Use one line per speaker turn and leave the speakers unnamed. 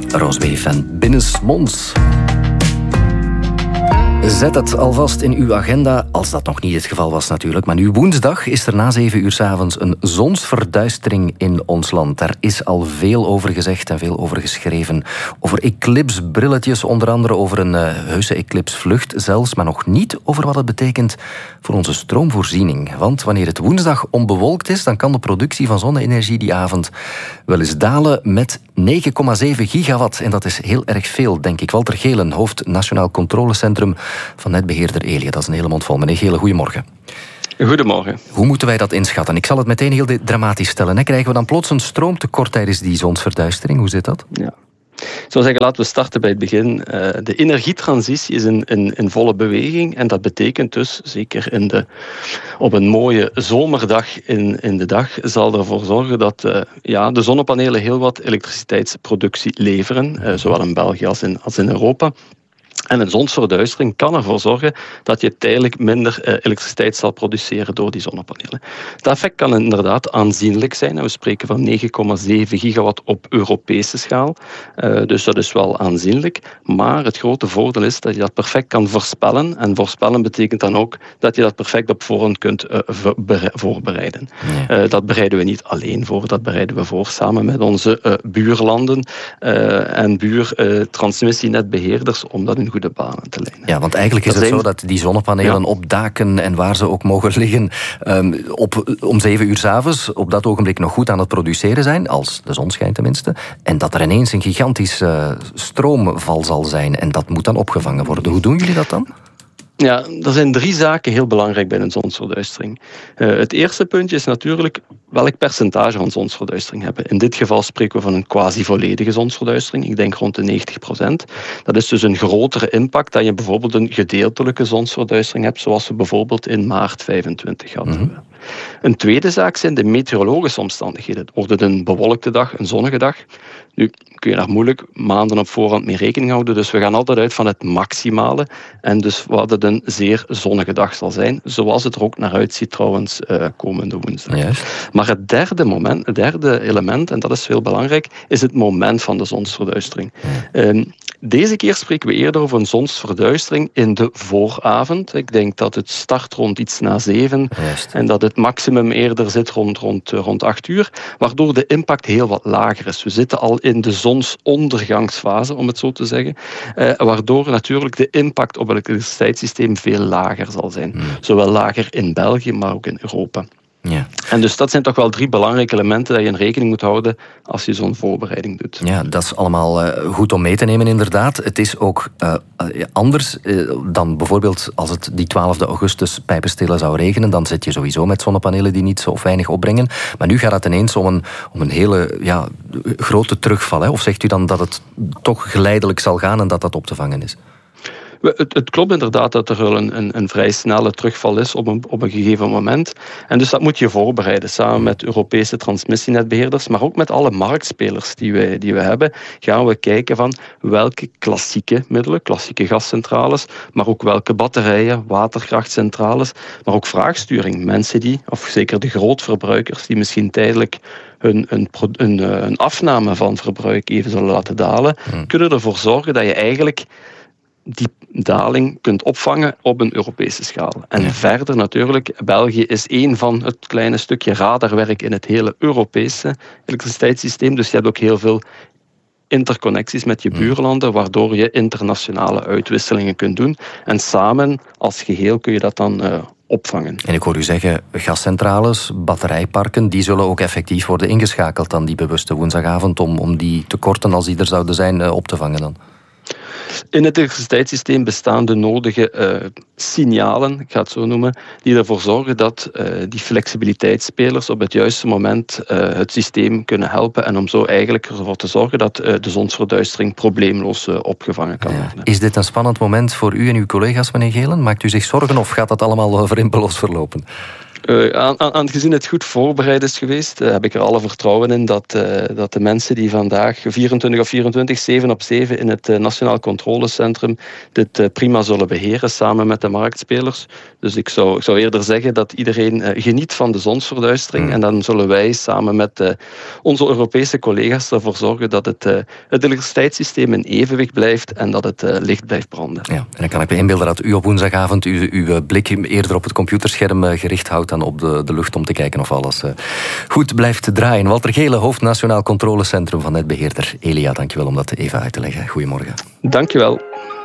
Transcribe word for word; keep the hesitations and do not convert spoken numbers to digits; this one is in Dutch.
Roosbeef en binnensmonds. Zet het alvast in uw agenda, als dat nog niet het geval was natuurlijk. Maar nu woensdag is er na zeven uur 's avonds een zonsverduistering in ons land. Daar is al veel over gezegd en veel over geschreven. Over eclipsebrilletjes, onder andere over een uh, heuse eclipsvlucht zelfs. Maar nog niet over wat het betekent voor onze stroomvoorziening. Want wanneer het woensdag onbewolkt is, dan kan de productie van zonne-energie die avond wel eens dalen met negen komma zeven gigawatt. En dat is heel erg veel, denk ik. Walter Gelen, hoofd Nationaal Controlecentrum van netbeheerder Elia. Dat is een hele mond vol. Meneer Gelen, goedemorgen.
Goedemorgen.
Hoe moeten wij dat inschatten? Ik zal het meteen heel dramatisch stellen. Hè. Krijgen we dan plots een stroomtekort tijdens die zonsverduistering? Hoe zit dat?
Ja. Ik zou zeggen, laten we starten bij het begin. Uh, de energietransitie is in, in, in volle beweging. En dat betekent dus, zeker in de, op een mooie zomerdag in, in de dag, zal ervoor zorgen dat uh, ja, de zonnepanelen heel wat elektriciteitsproductie leveren. Uh, zowel in België als in, als in Europa. En een zonsverduistering kan ervoor zorgen dat je tijdelijk minder uh, elektriciteit zal produceren door die zonnepanelen. Dat effect kan inderdaad aanzienlijk zijn. En we spreken van negen komma zeven gigawatt op Europese schaal. Uh, dus dat is wel aanzienlijk. Maar het grote voordeel is dat je dat perfect kan voorspellen. En voorspellen betekent dan ook dat je dat perfect op voorhand kunt uh, voorbereiden. Ja. Uh, dat bereiden we niet alleen voor. Dat bereiden we voor samen met onze uh, buurlanden uh, en buurtransmissienetbeheerders om dat in goede banen te leiden.
Ja, want eigenlijk is het zo dat die zonnepanelen ja. op daken en waar ze ook mogen liggen, um, op, om zeven uur 's avonds op dat ogenblik nog goed aan het produceren zijn, als de zon schijnt tenminste, en dat er ineens een gigantische uh, stroomval zal zijn en dat moet dan opgevangen worden. Hoe doen jullie dat dan?
Ja, er zijn drie zaken heel belangrijk bij een zonsverduistering. Uh, het eerste puntje is natuurlijk welk percentage van zonsverduistering hebben. In dit geval spreken we van een quasi-volledige zonsverduistering. Ik denk rond de negentig procent. Dat is dus een grotere impact dan je bijvoorbeeld een gedeeltelijke zonsverduistering hebt, zoals we bijvoorbeeld in maart vijfentwintig hadden. Mm-hmm. Een tweede zaak zijn de meteorologische omstandigheden. Wordt het een bewolkte dag, een zonnige dag? Nu kun je daar moeilijk maanden op voorhand mee rekening houden. Dus we gaan altijd uit van het maximale. En dus wat het een zeer zonnige dag zal zijn. Zoals het er ook naar uitziet trouwens uh, komende woensdag. Yes. Maar het derde moment, het derde element, en dat is heel belangrijk, is het moment van de zonsverduistering. Ja. Um, Deze keer spreken we eerder over een zonsverduistering in de vooravond. Ik denk dat het start rond iets na zeven. Juist. En dat het maximum eerder zit rond, rond, rond acht uur. Waardoor de impact heel wat lager is. We zitten al in de zonsondergangsfase, om het zo te zeggen. Eh, waardoor natuurlijk de impact op het elektriciteitssysteem veel lager zal zijn. Hmm. Zowel lager in België, maar ook in Europa. Ja. En dus dat zijn toch wel drie belangrijke elementen dat je in rekening moet houden als je zo'n voorbereiding doet.
Ja, dat is allemaal uh, goed om mee te nemen inderdaad. Het is ook uh, anders uh, dan bijvoorbeeld als het die twaalfde augustus pijpenstelen zou regenen, dan zit je sowieso met zonnepanelen die niet zo of weinig opbrengen. Maar nu gaat het ineens om een, om een hele ja, grote terugval. Hè? Of zegt u dan dat het toch geleidelijk zal gaan en dat dat op te vangen is?
Het, het klopt inderdaad dat er een, een, een vrij snelle terugval is op een, op een gegeven moment. En dus dat moet je voorbereiden. Samen met Europese transmissienetbeheerders, maar ook met alle marktspelers die we, die we hebben, gaan we kijken van welke klassieke middelen, klassieke gascentrales, maar ook welke batterijen, waterkrachtcentrales, maar ook vraagsturing. Mensen die, of zeker de grootverbruikers, die misschien tijdelijk Een, een, een, een afname van verbruik even zullen laten dalen, hmm. kunnen ervoor zorgen dat je eigenlijk die daling kunt opvangen op een Europese schaal. En ja. verder natuurlijk, België is één van het kleine stukje radarwerk in het hele Europese elektriciteitssysteem. Dus je hebt ook heel veel interconnecties met je buurlanden, waardoor je internationale uitwisselingen kunt doen. En samen, als geheel, kun je dat dan uh, opvangen.
En ik hoor u zeggen, gascentrales, batterijparken, die zullen ook effectief worden ingeschakeld dan die bewuste woensdagavond om, om die tekorten, als die er zouden zijn, uh, op te vangen dan?
In het elektriciteitssysteem bestaan de nodige uh, signalen, ik ga het zo noemen, die ervoor zorgen dat uh, die flexibiliteitsspelers op het juiste moment uh, het systeem kunnen helpen en om zo eigenlijk ervoor te zorgen dat uh, de zonsverduistering probleemloos uh, opgevangen kan worden. Ja.
Is dit een spannend moment voor u en uw collega's, meneer Gelen? Maakt u zich zorgen of gaat dat allemaal rimpelloos verlopen?
Uh, aan, aan, aangezien het goed voorbereid is geweest, uh, heb ik er alle vertrouwen in dat, uh, dat de mensen die vandaag vierentwintig of vierentwintig, zeven op zeven in het uh, Nationaal Controlecentrum dit uh, prima zullen beheren samen met de marktspelers. Dus ik zou, ik zou eerder zeggen dat iedereen uh, geniet van de zonsverduistering mm. en dan zullen wij samen met uh, onze Europese collega's ervoor zorgen dat het, uh, het elektriciteitssysteem in evenwicht blijft en dat het uh, licht blijft branden.
Ja, en dan kan ik me inbeelden dat u op woensdagavond uw, uw blik eerder op het computerscherm uh, gericht houdt dan op de, de lucht om te kijken of alles uh, goed blijft draaien. Walter Gele, hoofd Nationaal Controlecentrum van netbeheerder Elia. Dankjewel om dat even uit te leggen. Goedemorgen.
Dankjewel.